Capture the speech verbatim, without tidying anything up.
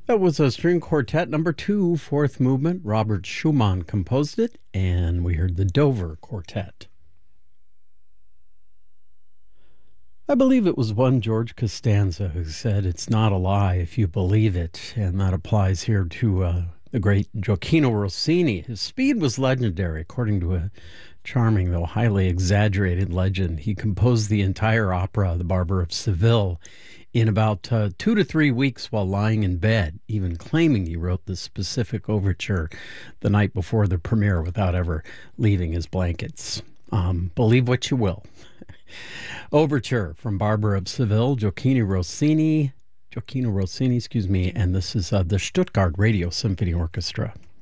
That was a string quartet number two, fourth movement. Robert Schumann composed it, and we heard the Dover Quartet. I believe it was one George Costanza who said, "It's not a lie if you believe it," and that applies here to uh, the great Gioacchino Rossini. His speed was legendary, according to a charming, though highly exaggerated legend. He composed the entire opera, The Barber of Seville, in about uh, two to three weeks while lying in bed, even claiming he wrote the specific overture the night before the premiere without ever leaving his blankets. Um, believe what you will. Overture from Barber of Seville, Gioacchino Rossini, Gioacchino Rossini, excuse me, and this is uh, the Stuttgart Radio Symphony Orchestra.